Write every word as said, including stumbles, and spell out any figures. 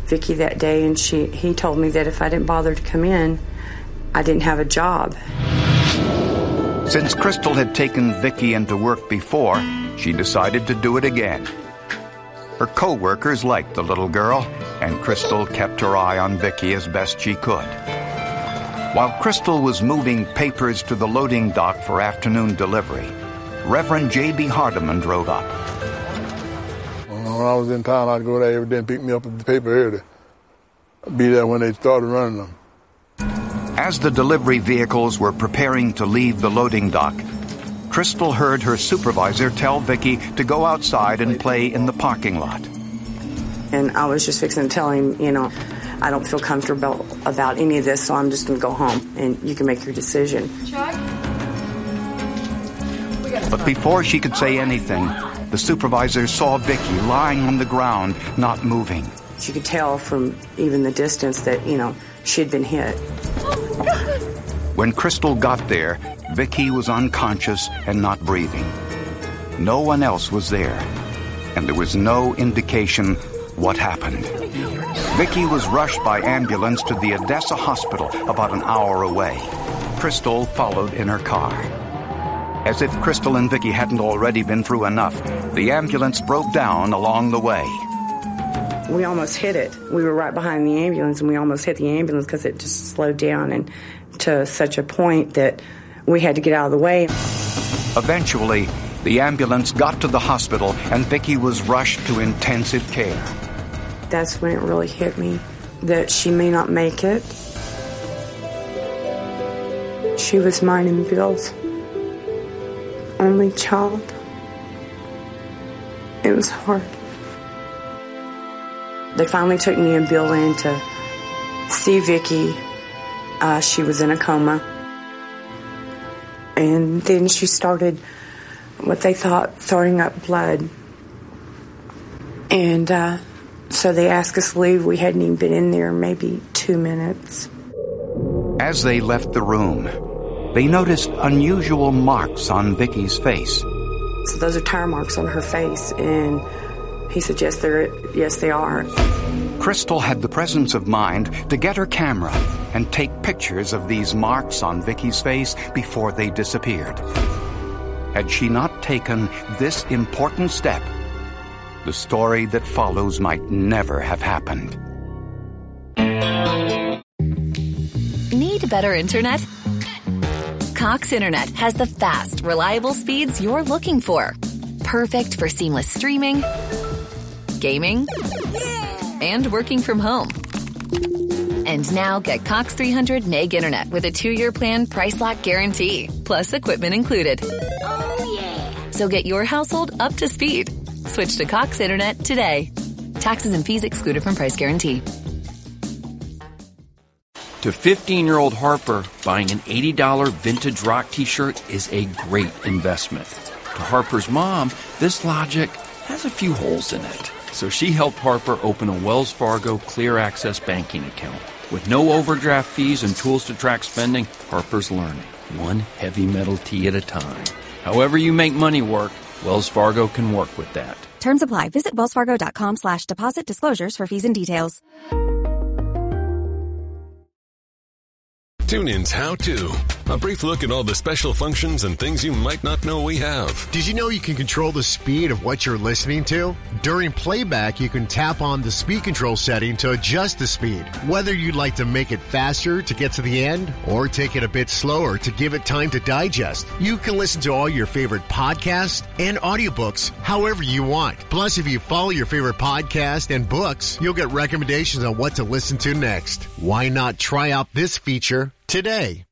Vicky that day, and she he told me that if I didn't bother to come in, I didn't have a job. Since Crystal had taken Vicky into work before, she decided to do it again. Her co-workers liked the little girl, and Crystal kept her eye on Vicky as best she could. While Crystal was moving papers to the loading dock for afternoon delivery, Reverend J B Hardiman drove up. When I was in town, I'd go there every day and pick me up the paper here to be there when they started running them. As the delivery vehicles were preparing to leave the loading dock, Crystal heard her supervisor tell Vicky to go outside and play in the parking lot. And I was just fixing to tell him, you know, I don't feel comfortable about any of this, so I'm just going to go home, and you can make your decision. Chuck? But before she could say anything, the supervisor saw Vicky lying on the ground, not moving. She could tell from even the distance that, you know, she'd been hit. When Crystal got there, Vicky was unconscious and not breathing. No one else was there, and there was no indication what happened. Vicky was rushed by ambulance to the Odessa Hospital about an hour away. Crystal followed in her car. As if Crystal and Vicky hadn't already been through enough, the ambulance broke down along the way. We almost hit it. We were right behind the ambulance, and we almost hit the ambulance because it just slowed down and to such a point that we had to get out of the way. Eventually, the ambulance got to the hospital, and Vicky was rushed to intensive care. That's when it really hit me that she may not make it. She was mine and Bill's only child. It was hard. They finally took me and Bill in to see Vicky. Uh, she was in a coma. And then she started what they thought throwing up blood. And uh, so they asked us to leave. We hadn't even been in there maybe two minutes. As they left the room, they noticed unusual marks on Vicky's face. So those are tire marks on her face, and he said, yes, they're, yes, they are. Crystal had the presence of mind to get her camera and take pictures of these marks on Vicky's face before they disappeared. Had she not taken this important step, the story that follows might never have happened. Need better internet? Cox Internet has the fast, reliable speeds you're looking for. Perfect for seamless streaming, gaming, and working from home. And now get Cox three hundred meg internet with a two-year plan price lock guarantee, plus equipment included. Oh, yeah. So get your household up to speed. Switch to Cox Internet today. Taxes and fees excluded from price guarantee. To fifteen-year-old Harper, buying an eighty dollars vintage rock t-shirt is a great investment. To Harper's mom, this logic has a few holes in it. So she helped Harper open a Wells Fargo Clear Access banking account. With no overdraft fees and tools to track spending, Harper's learning, one heavy metal tee at a time. However you make money work, Wells Fargo can work with that. Terms apply. Visit wellsfargo.com slash deposit disclosures for fees and details. TuneIn's How To. A brief look at all the special functions and things you might not know we have. Did you know you can control the speed of what you're listening to? During playback, you can tap on the speed control setting to adjust the speed. Whether you'd like to make it faster to get to the end or take it a bit slower to give it time to digest, you can listen to all your favorite podcasts and audiobooks however you want. Plus, if you follow your favorite podcast and books, you'll get recommendations on what to listen to next. Why not try out this feature today?